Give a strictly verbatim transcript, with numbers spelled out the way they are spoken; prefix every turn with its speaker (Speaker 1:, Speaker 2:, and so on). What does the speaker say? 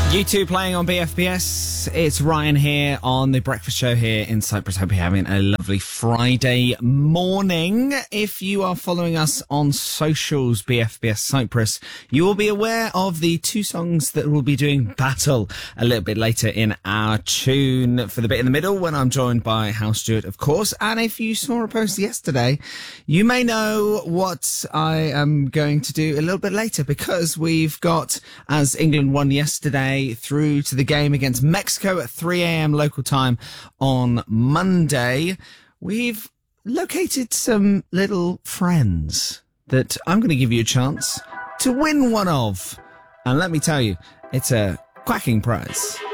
Speaker 1: You two playing on B F B S. It's Ryan here on the breakfast show here in Cyprus. Hope you're having a lovely Friday morning. If you are following us on socials, B F B S Cyprus, you will be aware of the two songs that will be doing battle a little bit later in our tune for the bit in the middle when I'm joined by Hal Stewart, of course. And if you saw a post yesterday, you may know what I am going to do a little bit later, because we've got, as England won yesterday, through to the game against Mexico at three a.m. local time on Monday, we've located some little friends that I'm going to give you a chance to win one of. And let me tell you, it's a quacking prize.